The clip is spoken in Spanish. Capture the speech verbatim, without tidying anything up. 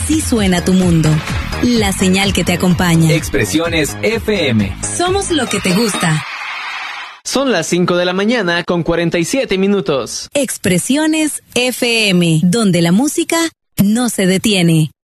Así suena tu mundo. La señal que te acompaña. Expresiones F M. Somos lo que te gusta. Son las cinco de la mañana con cuarenta y siete minutos. Expresiones F M, donde la música no se detiene.